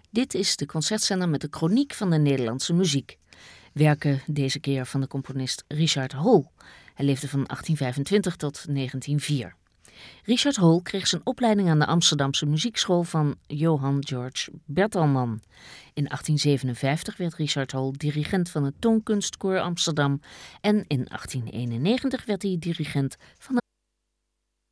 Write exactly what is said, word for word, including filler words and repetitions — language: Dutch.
Dit is de concertzender met de chroniek van de Nederlandse muziek. Werken deze keer van de componist Richard Hol. Hij leefde van achttien vijfentwintig tot negentien vier. Richard Hol kreeg zijn opleiding aan de Amsterdamse muziekschool van Johann George Bertelmann. In achttien zevenenvijftig werd Richard Hol dirigent van het Toonkunstkoor Amsterdam en in achttien eenennegentig werd hij dirigent van